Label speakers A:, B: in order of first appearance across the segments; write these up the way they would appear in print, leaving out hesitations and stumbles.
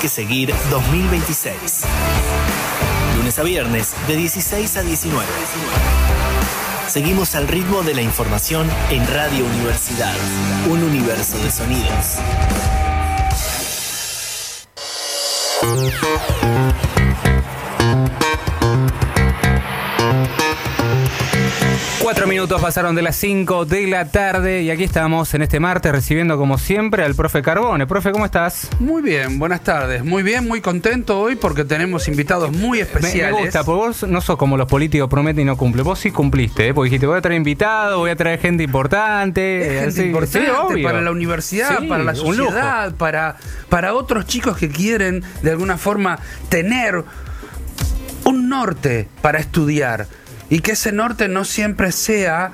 A: que seguir 2026. Lunes a viernes, de 16 a 19. Seguimos al ritmo de la información en Radio Universidad. Un universo de sonidos.
B: Cuatro minutos pasaron de las 5 de la tarde y aquí estamos en este martes recibiendo como siempre al profe Carbone. Profe, ¿cómo estás?
C: Muy bien, buenas tardes. Muy bien, muy contento hoy porque tenemos invitados muy especiales.
B: Me gusta, porque vos no sos como los políticos prometen y no cumplen. Vos sí cumpliste, porque dijiste voy a traer invitados, voy a traer gente importante.
C: Gente importante, sí, para la universidad, sí, para la sociedad, para otros chicos que quieren de alguna forma tener un norte para estudiar. Y que ese norte no siempre sea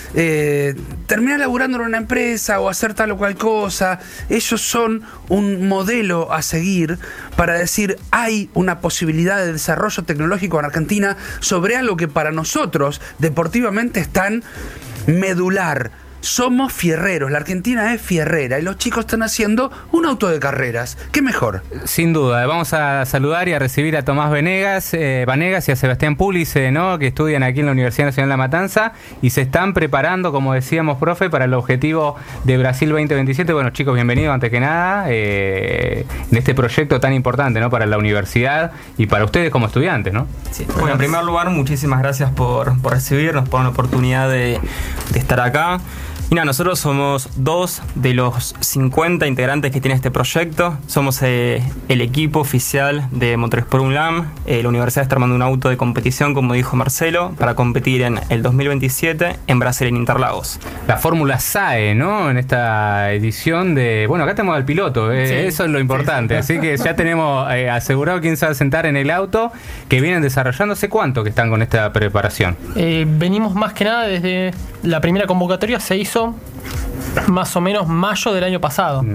C: terminar laburando en una empresa o hacer tal o cual cosa. Ellos son un modelo a seguir para decir hay una posibilidad de desarrollo tecnológico en Argentina sobre algo que para nosotros deportivamente es tan medular. Somos fierreros, la Argentina es fierrera y los chicos están haciendo un auto de carreras. ¿Qué mejor?
B: Sin duda, vamos a saludar y a recibir a Tomás Vanegas y a Sebastián Pulice, ¿no? Que estudian aquí en la Universidad Nacional de La Matanza y se están preparando, como decíamos, profe, para el objetivo de Brasil 2027. Bueno, chicos, bienvenidos antes que nada en este proyecto tan importante, ¿no? Para la universidad y para ustedes como estudiantes, ¿no?
D: Sí. Bueno, en primer lugar, muchísimas gracias por recibirnos, por la oportunidad de estar acá. Y nada, nosotros somos 2 de los 50 integrantes que tiene este proyecto. Somos el equipo oficial de Motorsport UNLAM. La universidad está armando un auto de competición, como dijo Marcelo, para competir en el 2027 en Brasil, en Interlagos.
B: La fórmula SAE, ¿no? En esta edición de... Bueno, acá tenemos al piloto, sí, eso es lo importante. Sí. Así que ya tenemos asegurado quién se va a sentar en el auto, que vienen desarrollando. ¿Hace cuánto que están con esta preparación?
E: Venimos más que nada desde la primera convocatoria, se hizo más o menos mayo del año pasado.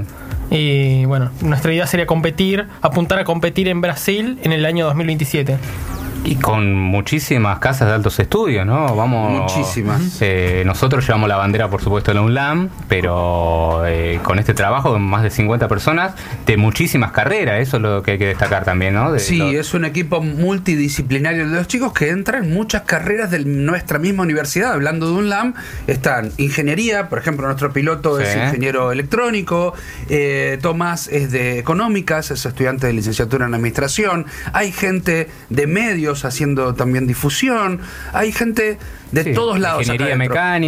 E: Y bueno, nuestra idea sería apuntar a competir en Brasil en el año 2027.
B: Y con muchísimas casas de altos estudios, ¿no?
C: Muchísimas.
B: Nosotros llevamos la bandera, por supuesto, de la UNLAM, pero con este trabajo de más de 50 personas, de muchísimas carreras, eso es lo que hay que destacar también, ¿no?
C: Es un equipo multidisciplinario de los chicos que entran en muchas carreras de nuestra misma universidad. Hablando de UNLAM, están ingeniería, por ejemplo, nuestro piloto es ingeniero electrónico, Tomás es de económicas, es estudiante de licenciatura en administración, hay gente de medios haciendo también difusión, hay gente de todos lados.
B: Ingeniería mecánica.